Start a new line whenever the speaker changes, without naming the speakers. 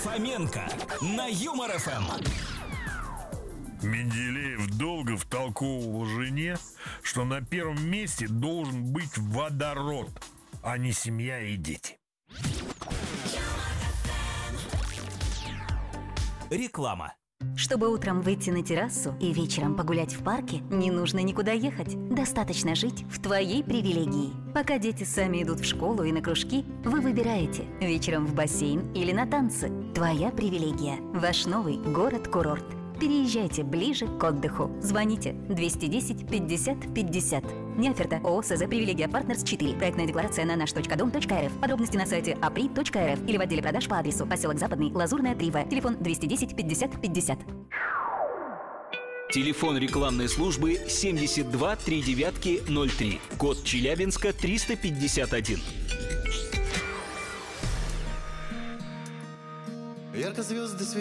Фоменко на Юмор ФМ.
Менделеев долго втолковывал жене, что на первом месте должен быть водород, а не семья и дети.
Реклама.
Чтобы утром выйти на террасу и вечером погулять в парке, не нужно никуда ехать. Достаточно жить в твоей привилегии. Пока дети сами идут в школу и на кружки, вы выбираете вечером в бассейн или на танцы. Твоя привилегия. Ваш новый город-курорт. Переезжайте ближе к отдыху. Звоните 210 50 50. Неоферта. ООО СЗ «Привилегия Партнерс 4». Проектная декларация на наш.дом.рф. Подробности на сайте apri.rf или в отделе продаж по адресу поселок Западный, Лазурная, 3В. Телефон 210 50 50.
Телефон рекламной службы 72 39 03. Код Челябинска 351.
Ярко звезды